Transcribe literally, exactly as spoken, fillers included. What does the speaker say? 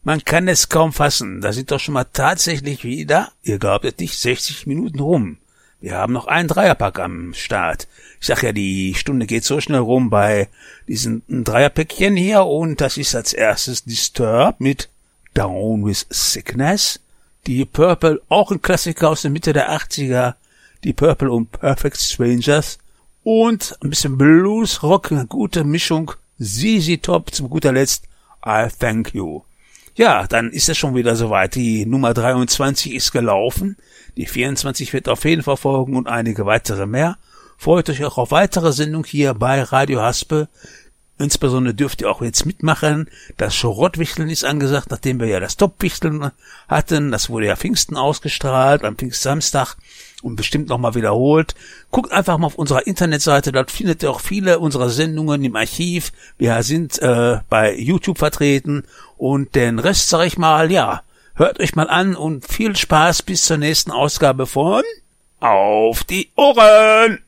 Man kann es kaum fassen. Da sind doch schon mal tatsächlich wieder, ihr glaubt es nicht, sechzig Minuten rum. Wir haben noch einen Dreierpack am Start. Ich sag ja, die Stunde geht so schnell rum bei diesen Dreierpäckchen hier. Und das ist als erstes Disturbed mit Down with Sickness. Die Purple, auch ein Klassiker aus der Mitte der achtziger. Die Purple und Perfect Strangers. Und ein bisschen Blues, Rock, eine gute Mischung. Z Z Top zum guter Letzt. I Thank You. Ja, dann ist es schon wieder soweit. Die Nummer dreiundzwanzig ist gelaufen. Die vierundzwanzig wird auf jeden Fall folgen und einige weitere mehr. Freut euch auch auf weitere Sendungen hier bei Radio Haspe. Insbesondere dürft ihr auch jetzt mitmachen. Das Schrottwichteln ist angesagt, nachdem wir ja das Topwichteln hatten. Das wurde ja Pfingsten ausgestrahlt, am Pfingstsamstag und bestimmt nochmal wiederholt. Guckt einfach mal auf unserer Internetseite, dort findet ihr auch viele unserer Sendungen im Archiv. Wir sind äh, bei YouTube vertreten und den Rest, sag ich mal, ja, hört euch mal an und viel Spaß bis zur nächsten Ausgabe von Auf die Ohren!